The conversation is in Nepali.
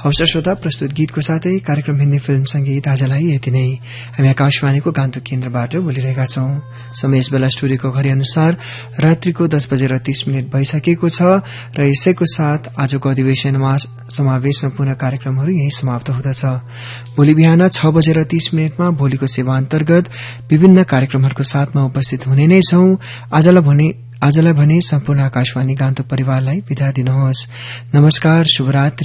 हवस् श्रोता, प्रस्तुत गीतको साथै कार्यक्रम हिन्दी फिल्म संगीत आजलाई यति नै। हामी आकाशवाणीको गान्तोक केन्द्रबाट बोलिरहेका छौं। समय यस बेला स्टुडियोको घडी अनुसार रात्रिको 10:30 भइसकेको छ र यसैको साथ आजको अधिवेशनमा समावेश सम्पूर्ण कार्यक्रमहरू यही समाप्त हुँदछ। भोलि बिहान 6:30 भोलिको सेवा अन्तर्गत विभिन्न कार्यक्रमहरूको साथमा उपस्थित हुने नै छौं। आजलाई भने सम्पूर्ण आकाशवाणी गान्तोक परिवारलाई विदा दिनुहोस्। नमस्कार, शुभरात्रि।